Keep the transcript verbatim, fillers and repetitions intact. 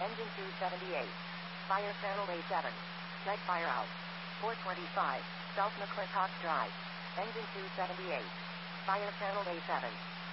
Engine two seventy-eight. Fire channel A seven. Check fire out. four twenty-five. South McClintock Drive. Engine two seventy-eight. Fire channel A seven.